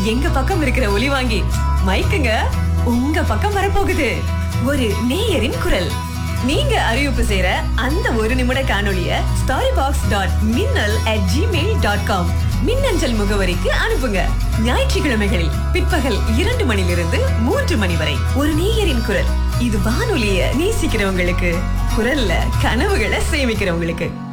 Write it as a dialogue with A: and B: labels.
A: எங்க பக்கம் இருக்கிற ஒலி வாங்கி மைக்குங்க உங்க பக்கம் வரப்போகுது. ஒரு நேயரின் குரல். நீங்க அறிவிப்பு செய்யற அந்த ஒரு நிமிட காணொளிய storybox.minnal@gmail.com மின்னஞ்சல் முகவரிக்கு அனுப்புங்க. ஞாயிற்றுக்கிழமைகளில் பிற்பகல் 2 மணிலிருந்து 3 மணி வரை ஒரு நேயரின் குரல். இது வானொலிய நேசிக்கிறவங்களுக்கு, குரல்ல கனவுகளை சேமிக்கிறவங்களுக்கு.